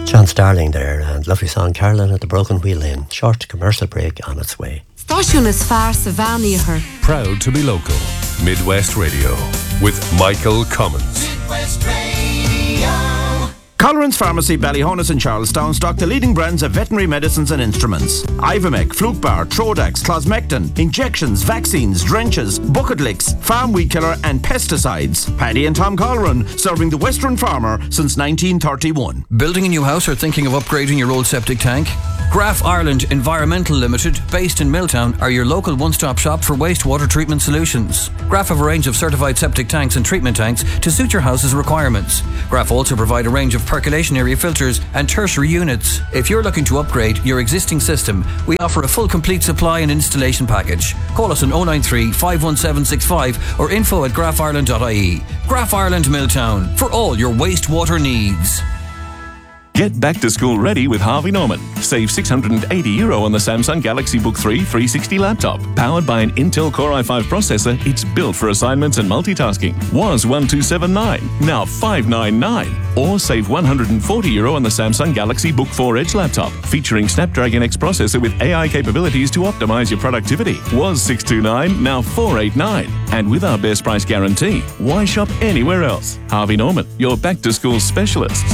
John Starling there, and lovely song Caroline at the Broken Wheel Inn. Short commercial break on its way. Stáisiún is fearr sa bheanaithe. Proud to be local. Midwest Radio with Michael Cummins. Midwest Radio. Colleran's Pharmacy, Ballyhonus and Charlestown stock the leading brands of veterinary medicines and instruments. Ivomec, Flukebar, Trodax, Closmectin, injections, vaccines, drenches, bucket licks, farm weed killer and pesticides. Paddy and Tom Colleran, serving the Western farmer since 1931. Building a new house or thinking of upgrading your old septic tank? Graf Ireland Environmental Limited, based in Milltown, are your local one-stop shop for wastewater treatment solutions. Graf have a range of certified septic tanks and treatment tanks to suit your house's requirements. Graf also provide a range of percolation area filters and tertiary units. If you're looking to upgrade your existing system, we offer a full complete supply and installation package. Call us on 093 51765 or info@grafireland.ie. Graf Ireland Milltown, for all your wastewater needs. Get back to school ready with Harvey Norman. Save €680 on the Samsung Galaxy Book 3 360 laptop. Powered by an Intel Core i5 processor, it's built for assignments and multitasking. Was $1,279, now $599. Or save €140 on the Samsung Galaxy Book 4 Edge laptop. Featuring Snapdragon X processor with AI capabilities to optimize your productivity. Was $629, now $489. And with our best price guarantee, why shop anywhere else? Harvey Norman, your back to school specialists.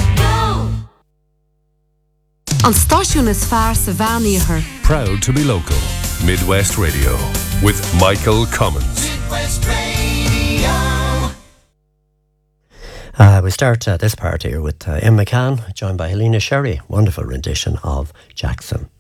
An stáisiún is fearr sa bheanaithe. Proud to be local. Midwest Radio with Michael Cummins. Midwest Radio. We start this part here with Em McCann, joined by Helena Sherry. Wonderful rendition of Jackson.